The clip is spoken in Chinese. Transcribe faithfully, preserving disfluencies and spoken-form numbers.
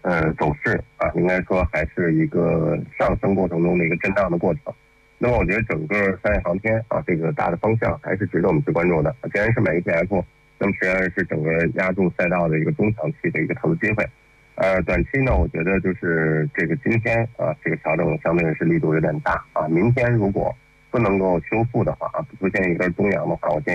呃走势啊，应该说还是一个上升过程中的一个震荡的过程。那么我觉得整个商业航天啊，这个大的方向还是值得我们去关注的。既然是买 E T F， 那么实际上是整个压住赛道的一个中长期的一个投资机会。呃，短期呢，我觉得就是这个今天啊，这个调整相对是力度有点大啊。明天如果不能够修复的话啊，不出现一根中阳的话，我建议